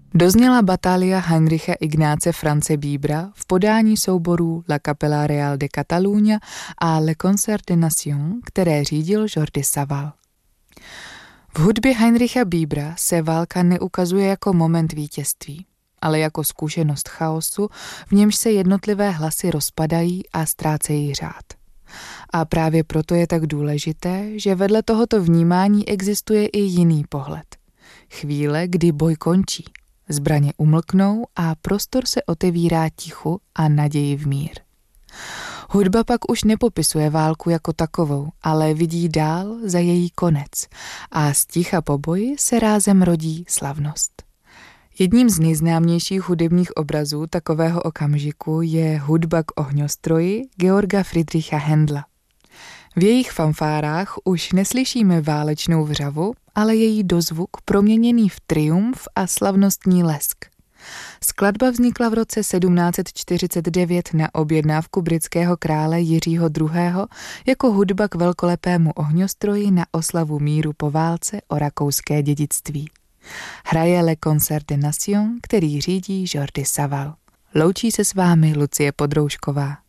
Dozněla batália Heinricha Ignáce Franze Biebrera v podání souborů La Capella Real de Catalunya a Le Concert des Nations, které řídil Jordi Savall. V hudbě Heinricha Biebrera se válka neukazuje jako moment vítězství, ale jako zkušenost chaosu, v němž se jednotlivé hlasy rozpadají a ztrácejí řád. A právě proto je tak důležité, že vedle tohoto vnímání existuje i jiný pohled. Chvíle, kdy boj končí, zbraně umlknou a prostor se otevírá tichu a naději v mír. Hudba pak už nepopisuje válku jako takovou, ale vidí dál za její konec a z ticha po boji se rázem rodí slavnost. Jedním z nejznámějších hudebních obrazů takového okamžiku je hudba k ohňostroji Georga Friedricha Händla. V jejich fanfárách už neslyšíme válečnou vřavu, ale její dozvuk proměněný v triumf a slavnostní lesk. Skladba vznikla v roce 1749 na objednávku britského krále Jiřího II. Jako hudba k velkolepému ohňostroji na oslavu míru po válce o rakouské dědictví. Hraje Le Concert des Nations, který řídí Jordi Savall. Loučí se s vámi Lucie Podroušková.